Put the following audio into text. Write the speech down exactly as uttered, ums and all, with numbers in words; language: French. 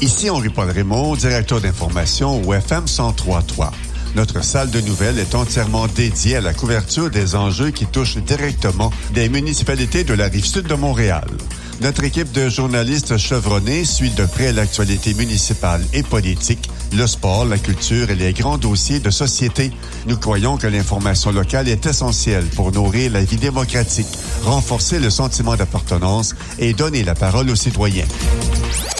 Ici Henri-Paul Raymond, directeur d'information au F M cent trois virgule trois. Notre salle de nouvelles est entièrement dédiée à la couverture des enjeux qui touchent directement des municipalités de la Rive-Sud de Montréal. Notre équipe de journalistes chevronnés suit de près l'actualité municipale et politique, le sport, la culture et les grands dossiers de société. Nous croyons que l'information locale est essentielle pour nourrir la vie démocratique, renforcer le sentiment d'appartenance et donner la parole aux citoyens.